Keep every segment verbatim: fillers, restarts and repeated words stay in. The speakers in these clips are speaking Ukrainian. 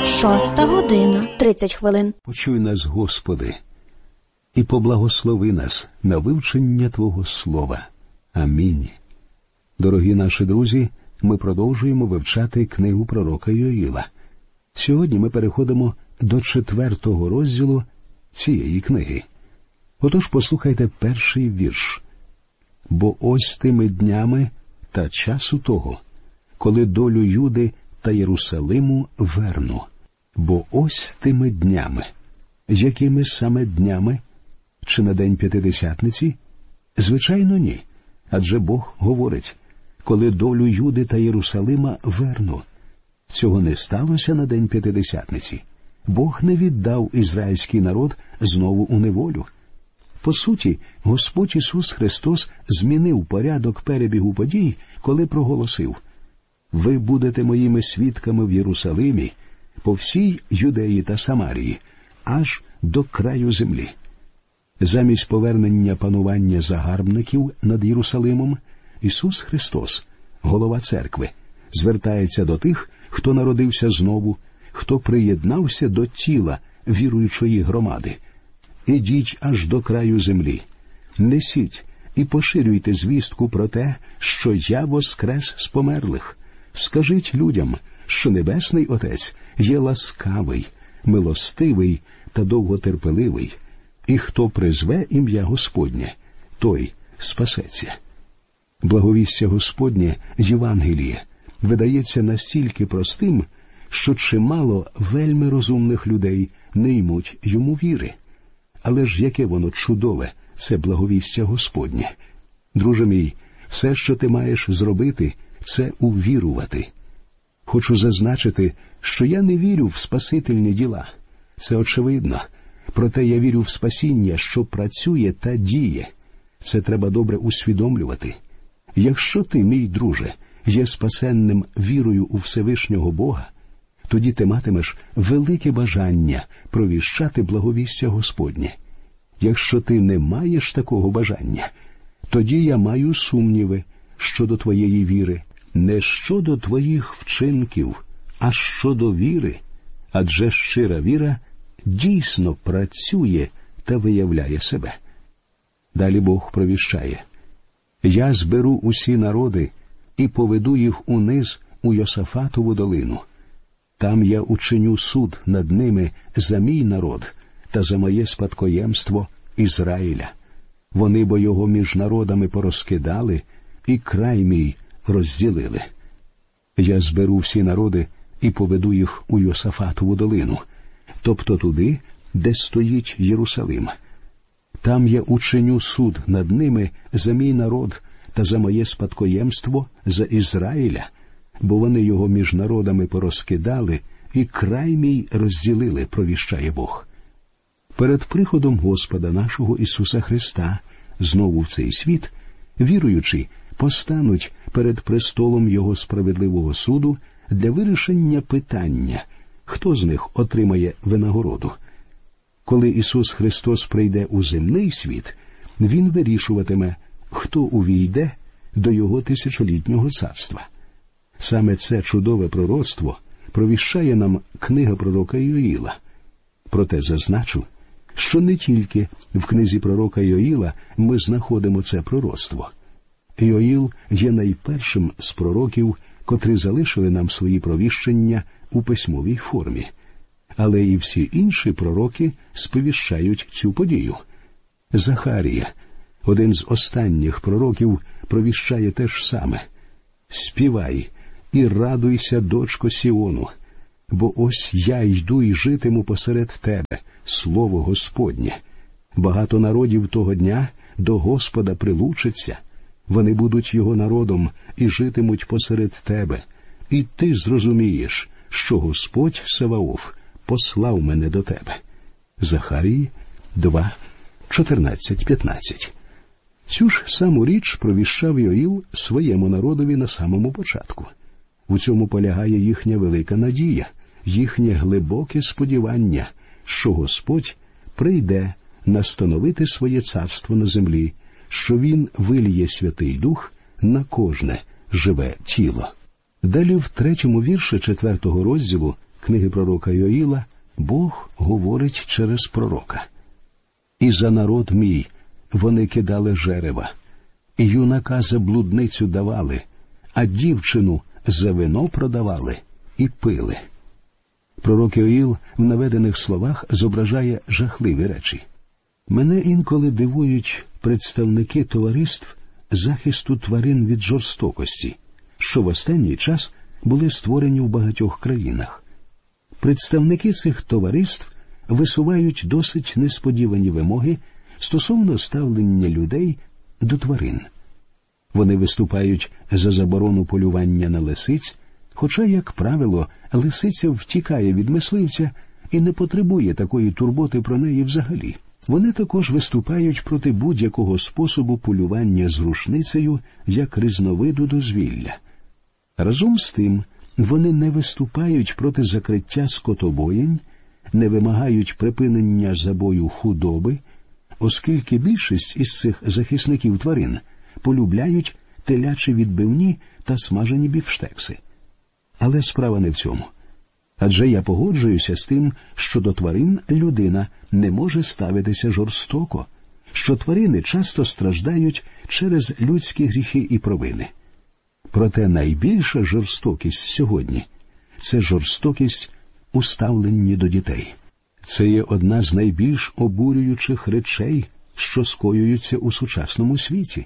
Шоста година, тридцять хвилин. Почуй нас, Господи, і поблагослови нас на вивчення Твого Слова. Амінь. Дорогі наші друзі, ми продовжуємо вивчати книгу пророка Йоїла. Сьогодні ми переходимо до четвертого розділу цієї книги. Отож послухайте перший вірш. «Бо ось тими днями та часу того, коли долю Юди та Єрусалиму верну. Бо ось тими днями». Якими саме днями? Чи на день П'ятидесятниці? Звичайно, ні. Адже Бог говорить, коли долю Юди та Єрусалима верну. Цього не сталося на день П'ятидесятниці. Бог не віддав ізраїльський народ знову у неволю. По суті, Господь Ісус Христос змінив порядок перебігу подій, коли проголосив: «Ви будете моїми свідками в Єрусалимі, по всій Юдеї та Самарії, аж до краю землі». Замість повернення панування загарбників над Єрусалимом, Ісус Христос, голова церкви, звертається до тих, хто народився знову, хто приєднався до тіла віруючої громади. «Ідіть аж до краю землі, несіть і поширюйте звістку про те, що я воскрес з померлих. Скажіть людям, що Небесний Отець є ласкавий, милостивий та довготерпеливий, і хто призве ім'я Господнє, той спасеться». Благовістя Господнє, Євангеліє, видається настільки простим, що чимало вельми розумних людей не ймуть йому віри. Але ж яке воно чудове, це благовістя Господнє. Друже мій, все, що ти маєш зробити, це увірувати. Хочу зазначити, що я не вірю в спасительні діла. Це очевидно. Проте я вірю в спасіння, що працює та діє. Це треба добре усвідомлювати. Якщо ти, мій друже, є спасенним вірою у Всевишнього Бога, тоді ти матимеш велике бажання провіщати благовістя Господнє. Якщо ти не маєш такого бажання, тоді я маю сумніви щодо твоєї віри, не щодо твоїх вчинків, а щодо віри. Адже щира віра дійсно працює та виявляє себе. Далі Бог провіщає: «Я зберу усі народи і поведу їх униз у Йосафатову долину. Там я учиню суд над ними за мій народ та за моє спадкоємство Ізраїля. Вони бо його між народами порозкидали і край мій розділили. Я зберу всі народи і поведу їх у Йосафатову долину, тобто туди, де стоїть Єрусалим. Там я учиню суд над ними за мій народ та за моє спадкоємство за Ізраїля, бо вони його між народами порозкидали і край мій розділили», провіщає Бог. Перед приходом Господа нашого Ісуса Христа знову в цей світ, віруючі постануть перед престолом Його справедливого суду для вирішення питання, хто з них отримає винагороду. Коли Ісус Христос прийде у земний світ, Він вирішуватиме, хто увійде до Його тисячолітнього царства. Саме це чудове пророцтво провіщає нам книга пророка Йоїла. Проте зазначу, що не тільки в книзі пророка Йоїла ми знаходимо це пророцтво. Йоїл є найпершим з пророків, котрі залишили нам свої провіщення у письмовій формі. Але і всі інші пророки сповіщають цю подію. Захарія, один з останніх пророків, провіщає те ж саме: «Співай і радуйся, дочко Сіону, бо ось я йду і житиму посеред тебе, слово Господнє. Багато народів того дня до Господа прилучаться, вони будуть його народом і житимуть посеред тебе, і ти зрозумієш, що Господь Саваоф послав мене до тебе». Захарії два, чотирнадцять п'ятнадцять. Цю ж саму річ провіщав Йоїл своєму народові на самому початку. У цьому полягає їхня велика надія, їхнє глибоке сподівання, що Господь прийде настановити своє царство на землі, що Він виліє Святий Дух на кожне живе тіло. Далі в третьому вірші четвертого розділу книги пророка Йоїла Бог говорить через пророка. «І за народ мій вони кидали жерева, і юнака за блудницю давали, а дівчину за вино продавали і пили». Пророк Йоїл в наведених словах зображає жахливі речі. Мене інколи дивують представники товариств захисту тварин від жорстокості, що в останній час були створені в багатьох країнах. Представники цих товариств висувають досить несподівані вимоги стосовно ставлення людей до тварин. Вони виступають за заборону полювання на лисиць, хоча, як правило, лисиця втікає від мисливця і не потребує такої турботи про неї взагалі. Вони також виступають проти будь-якого способу полювання з рушницею як різновиду дозвілля. Разом з тим, вони не виступають проти закриття скотобоїнь, не вимагають припинення забою худоби, оскільки більшість із цих захисників тварин полюбляють телячі відбивні та смажені бівштекси. Але справа не в цьому. Адже я погоджуюся з тим, що до тварин людина не може ставитися жорстоко, що тварини часто страждають через людські гріхи і провини. Проте найбільша жорстокість сьогодні – це жорстокість у ставленні до дітей. Це є одна з найбільш обурюючих речей, що скоюються у сучасному світі.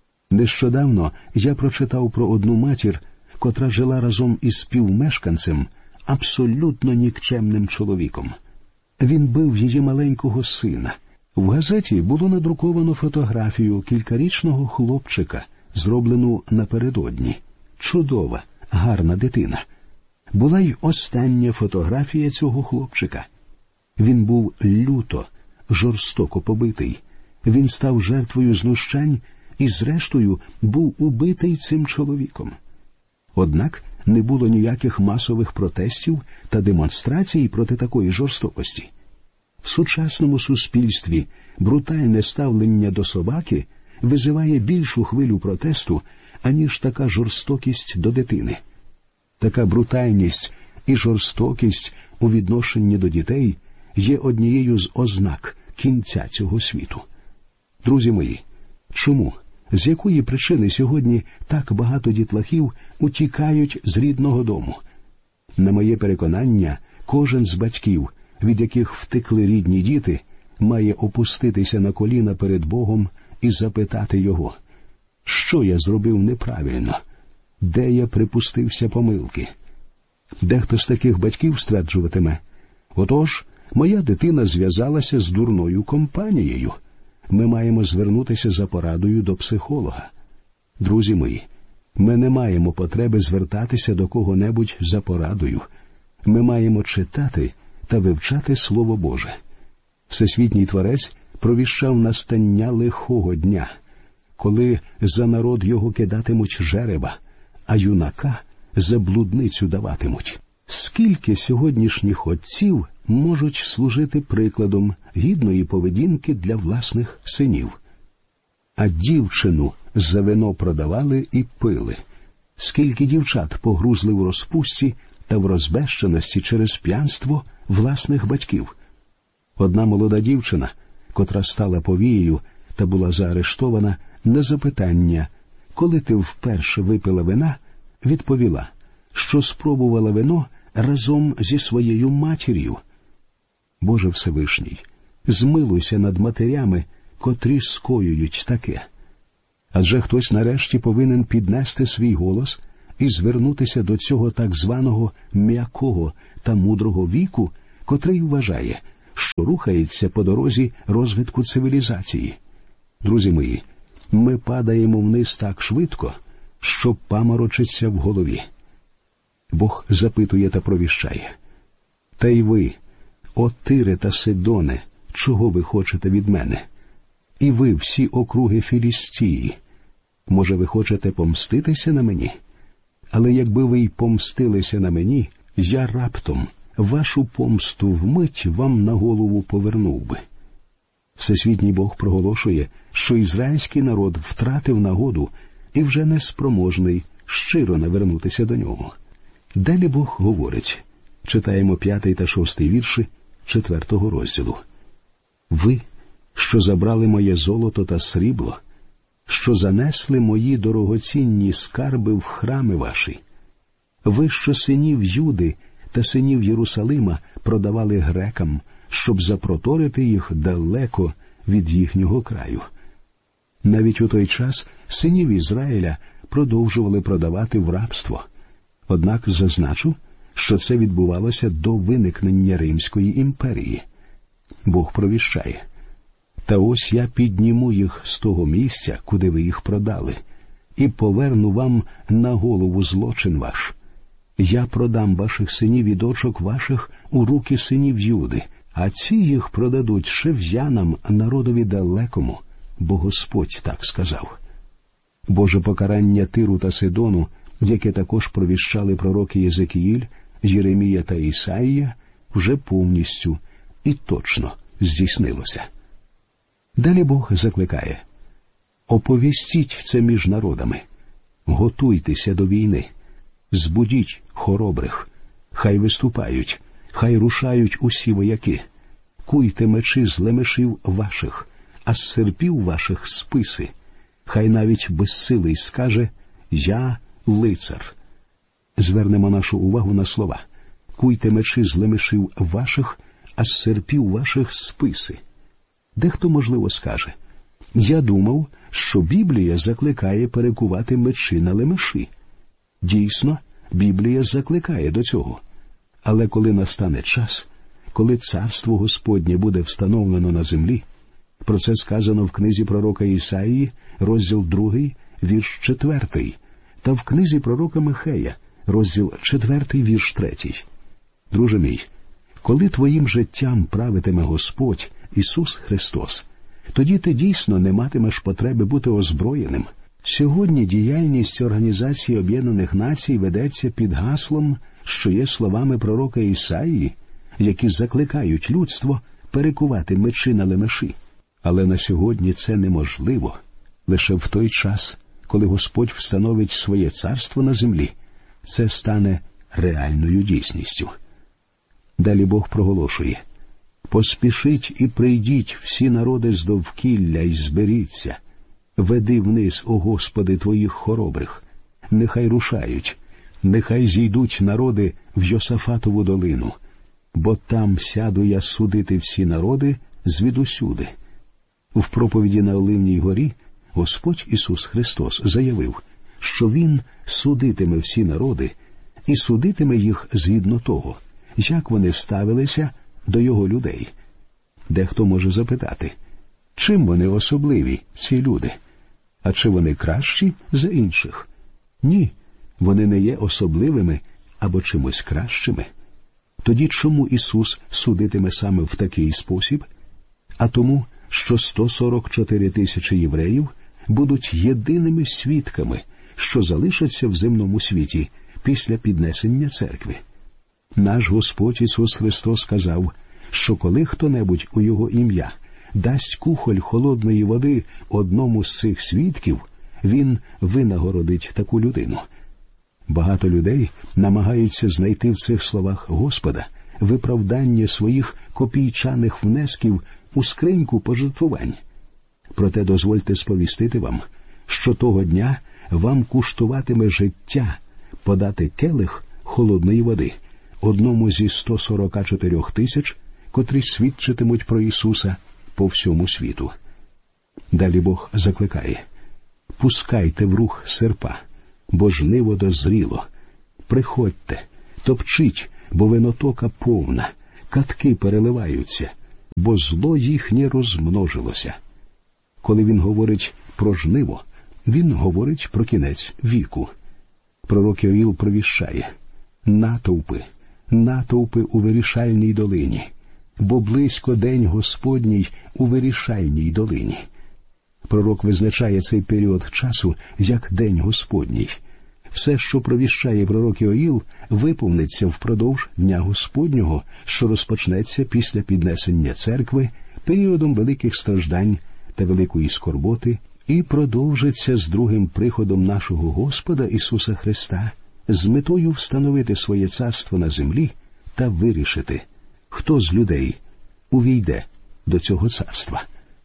Нещодавно я прочитав про одну матір, котра жила разом із співмешканцем, абсолютно нікчемним чоловіком. Він бив її маленького сина. В газеті було надруковано фотографію кількарічного хлопчика, зроблену напередодні. Чудова, гарна дитина. Була й остання фотографія цього хлопчика. Він був люто, жорстоко побитий. Він став жертвою знущань і, зрештою, був убитий цим чоловіком. Однак не було ніяких масових протестів та демонстрацій проти такої жорстокості. В сучасному суспільстві брутальне ставлення до собаки визиває більшу хвилю протесту, аніж така жорстокість до дитини. Така брутальність і жорстокість у відношенні до дітей є однією з ознак кінця цього світу. Друзі мої, чому? З якої причини сьогодні так багато дітлахів утікають з рідного дому? На моє переконання, кожен з батьків, від яких втекли рідні діти, має опуститися на коліна перед Богом і запитати Його: що я зробив неправильно? Де я припустився помилки? Дехто з таких батьків стверджуватиме: отож, моя дитина зв'язалася з дурною компанією. Ми маємо звернутися за порадою до психолога. Друзі мої, ми не маємо потреби звертатися до кого-небудь за порадою. Ми маємо читати та вивчати Слово Боже. Всесвітній Творець провіщав настання лихого дня, коли за народ його кидатимуть жереба, а юнака за блудницю даватимуть. Скільки сьогоднішніх отців можуть служити прикладом гідної поведінки для власних синів? А дівчину за вино продавали і пили. Скільки дівчат погрузли в розпусті та в розбещеності через п'янство власних батьків? Одна молода дівчина, котра стала повією та була заарештована, на запитання: коли ти вперше випила вина, відповіла, що спробувала вино разом зі своєю матір'ю. Боже Всевишній, змилуйся над матерями, котрі скоюють таке. Адже хтось нарешті повинен піднести свій голос і звернутися до цього так званого м'якого та мудрого віку, котрий вважає, що рухається по дорозі розвитку цивілізації. Друзі мої, ми падаємо вниз так швидко, що паморочиться в голові. Бог запитує та провіщає: та й ви, о Тире та Сидоне, чого ви хочете від мене? І ви, всі округи Філістії, може, ви хочете помститися на мені? Але якби ви й помстилися на мені, я раптом вашу помсту вмить вам на голову повернув би. Всесвітній Бог проголошує, що ізраїльський народ втратив нагоду і вже не спроможний щиро навернутися до нього. Далі Бог говорить: Читаємо п'ятий та шостий вірші четвертого розділу. Ви, що забрали моє золото та срібло, що занесли мої дорогоцінні скарби в храми ваші. Ви, що синів Юди та синів Єрусалима продавали грекам, щоб запроторити їх далеко від їхнього краю. Навіть у той час синів Ізраїля продовжували продавати в рабство. Однак зазначу, що це відбувалося до виникнення Римської імперії. Бог провіщає: «Та ось я підніму їх з того місця, куди ви їх продали, і поверну вам на голову злочин ваш. Я продам ваших синів і дочок ваших у руки синів Юди, а ці їх продадуть шев'янам, народові далекому, бо Господь так сказав». Боже покарання Тиру та Сидону, яке також провіщали пророки Єзекіїль, Єремія та Ісаїя, вже повністю і точно здійснилося. Далі Бог закликає: «Оповістіть це між народами, готуйтеся до війни, збудіть хоробрих, хай виступають, хай рушають усі вояки, куйте мечі з лемешів ваших, а з серпів ваших списи, хай навіть безсилий скаже: я лицар». Звернемо нашу увагу на слова: «Куйте мечі з лемешів ваших, а з серпів ваших списи». Дехто, можливо, скаже: «Я думав, що Біблія закликає перекувати мечі на лемеші». Дійсно, Біблія закликає до цього. Але коли настане час, коли царство Господнє буде встановлено на землі, про це сказано в книзі пророка Ісаїї, розділ другий, вірш четвертий, та в книзі пророка Михея, розділ четвертий, вірш третій. Друже мій, коли твоїм життям правитиме Господь Ісус Христос, тоді ти дійсно не матимеш потреби бути озброєним. Сьогодні діяльність Організації Об'єднаних Націй ведеться під гаслом, що є словами пророка Ісаїї, які закликають людство перекувати мечі на лемеші. Але на сьогодні це неможливо. Лише в той час, коли Господь встановить своє царство на землі, це стане реальною дійсністю. Далі Бог проголошує: «Поспішіть і прийдіть всі народи з довкілля й зберіться. Веди вниз, о Господи, твоїх хоробрих. Нехай рушають, нехай зійдуть народи в Йосафатову долину, бо там сяду я судити всі народи звідусюди». В проповіді на Оливній горі Господь Ісус Христос заявив, що Він судитиме всі народи і судитиме їх згідно того, як вони ставилися до Його людей. Дехто може запитати, чим вони особливі, ці люди? А чи вони кращі за інших? Ні, вони не є особливими або чимось кращими. Тоді чому Ісус судитиме саме в такий спосіб? А тому, що сто сорок чотири тисячі євреїв будуть єдиними свідками, що залишаться в земному світі після піднесення церкви. Наш Господь Ісус Христос сказав, що коли хто-небудь у Його ім'я дасть кухоль холодної води одному з цих свідків, Він винагородить таку людину. Багато людей намагаються знайти в цих словах Господа виправдання своїх копійчаних внесків у скриньку пожертвувань. Проте дозвольте сповістити вам, що того дня вам куштуватиме життя подати келих холодної води одному зі сто сорок чотири тисяч, котрі свідчитимуть про Ісуса по всьому світу. Далі Бог закликає: «Пускайте в рух серпа, бо жниво дозріло. Приходьте, топчіть, бо винотока повна, катки переливаються, бо зло їхнє розмножилося». Коли він говорить про жниво, він говорить про кінець віку. Пророк Йоїл провіщає: «Натовпи, натовпи у вирішальній долині, бо близько день Господній у вирішальній долині». Пророк визначає цей період часу як День Господній. Все, що провіщає пророк Йоїл, виповниться впродовж Дня Господнього, що розпочнеться після піднесення церкви, періодом великих страждань та великої скорботи, і продовжиться з другим приходом нашого Господа Ісуса Христа з метою встановити своє царство на землі та вирішити, хто з людей увійде до цього царства.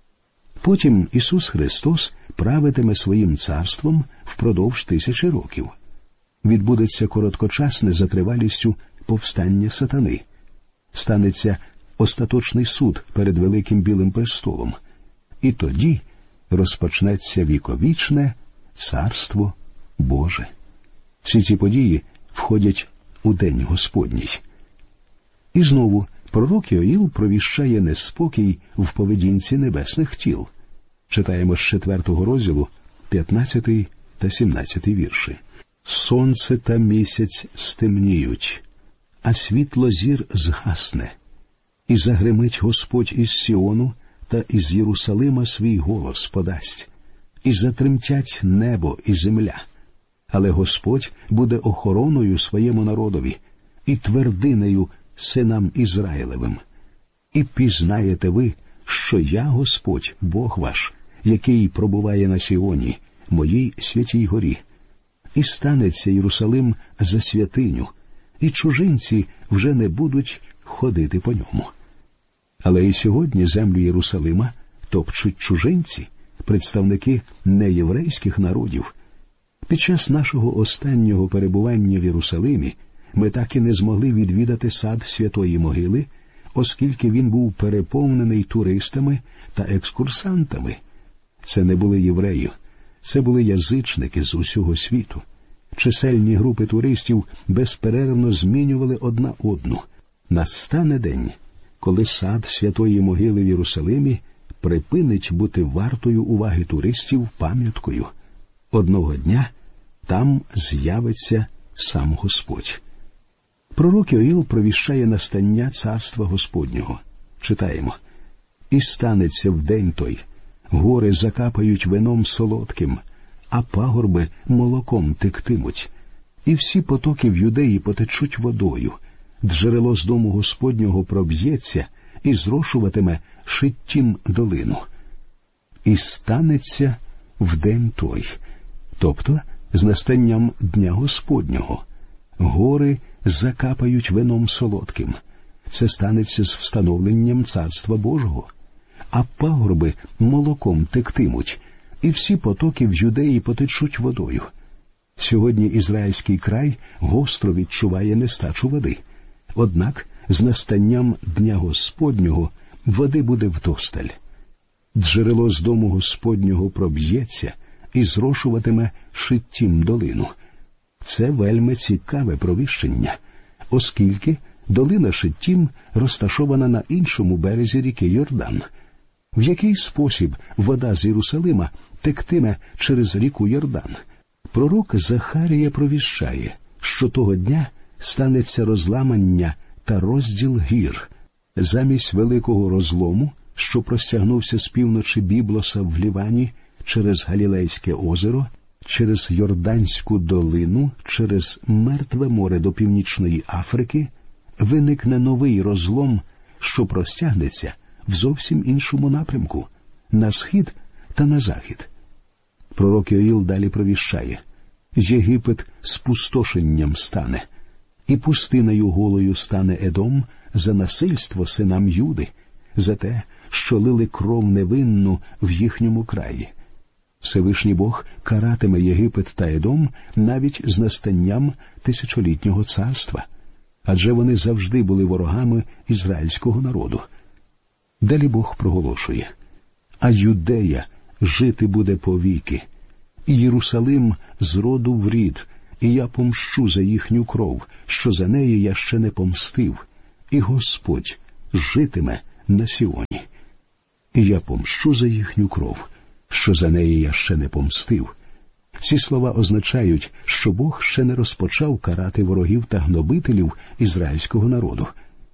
Потім Ісус Христос правитиме своїм царством впродовж тисячі років. Відбудеться короткочасне за тривалістю повстання сатани. Станеться остаточний суд перед Великим Білим престолом. І тоді розпочнеться віковічне Царство Боже. Всі ці події входять у День Господній. І знову пророк Йоїл провіщає неспокій в поведінці небесних тіл. Читаємо з четвертого розділу, п'ятнадцятий та сімнадцятий вірші. «Сонце та місяць стемніють, а світло зір згасне. І загримить Господь із Сіону та із Єрусалима свій голос подасть. І затремтять небо і земля. Але Господь буде охороною своєму народові і твердинею синам Ізраїлевим. І пізнаєте ви, що я Господь, Бог ваш, який пробуває на Сіоні, моїй святій горі. І станеться Єрусалим за святиню, і чужинці вже не будуть ходити по ньому». Але і сьогодні землю Єрусалима топчуть чужинці, представники неєврейських народів. Під час нашого останнього перебування в Єрусалимі ми так і не змогли відвідати сад Святої Могили, оскільки він був переповнений туристами та екскурсантами. Це не були євреї, це були язичники з усього світу. Чисельні групи туристів безперервно змінювали одна одну. Настане день, коли сад Святої Могили в Єрусалимі припинить бути вартою уваги туристів пам'яткою. Одного дня там з'явиться сам Господь. Пророк Йоїл провіщає настання Царства Господнього. Читаємо. «І станеться в день той, гори закапають вином солодким, а пагорби молоком тектимуть, і всі потоки в Юдеї потечуть водою. Джерело з дому Господнього проб'ється і зрошуватиме Шиттім долину. І станеться в день той», тобто з настанням Дня Господнього. Гори закапають вином солодким. Це станеться з встановленням Царства Божого. А пагорби молоком тектимуть, і всі потоки в Юдеї потечуть водою. Сьогодні Ізраїльський край гостро відчуває нестачу води. Однак з настанням Дня Господнього води буде вдосталь. Джерело з дому Господнього проб'ється і зрошуватиме Шиттім долину. Це вельми цікаве провіщення, оскільки долина Шиттім розташована на іншому березі ріки Йордан. В який спосіб вода з Єрусалима тектиме через ріку Йордан? Пророк Захарія провіщає, що того дня станеться розламання та розділ гір. Замість великого розлому, що простягнувся з півночі Біблоса в Лівані через Галілейське озеро, через Йорданську долину, через Мертве море до Північної Африки, виникне новий розлом, що простягнеться в зовсім іншому напрямку – на схід та на захід. Пророк Йоїл далі провіщає: «Єгипет спустошенням стане, і пустиною голою стане Едом за насильство синам Юди, за те, що лили кров невинну в їхньому краї. Всевишній Бог каратиме Єгипет та Едом навіть з настанням тисячолітнього царства, адже вони завжди були ворогами ізраїльського народу». Далі Бог проголошує: «А Юдея жити буде повіки, і Єрусалим з роду в рід, і я помщу за їхню кров, що за неї я ще не помстив, і Господь житиме на Сіоні. І я помщу за їхню кров, що за неї я ще не помстив». Ці слова означають, що Бог ще не розпочав карати ворогів та гнобителів ізраїльського народу.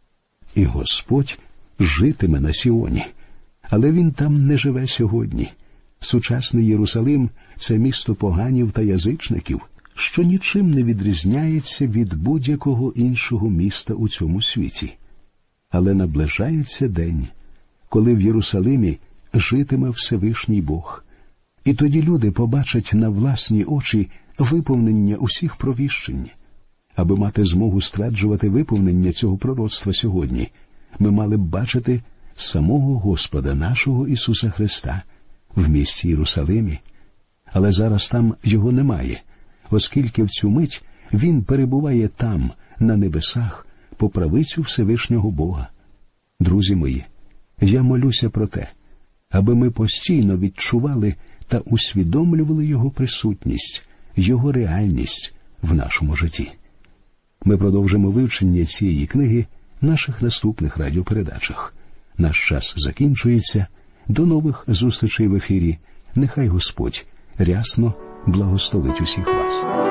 І Господь житиме на Сіоні. Але він там не живе сьогодні. Сучасний Єрусалим – це місто поганів та язичників, що нічим не відрізняється від будь-якого іншого міста у цьому світі. Але наближається день, коли в Єрусалимі житиме Всевишній Бог. І тоді люди побачать на власні очі виповнення усіх провіщень. Аби мати змогу стверджувати виповнення цього пророцтва сьогодні, ми мали б бачити самого Господа нашого Ісуса Христа в місті Єрусалимі. Але зараз там його немає, оскільки в цю мить він перебуває там, на небесах, по правицю Всевишнього Бога. Друзі мої, я молюся про те, аби ми постійно відчували та усвідомлювали Його присутність, Його реальність в нашому житті. Ми продовжимо вивчення цієї книги в наших наступних радіопередачах. Наш час закінчується. До нових зустрічей в ефірі. Нехай Господь рясно благословить усіх вас.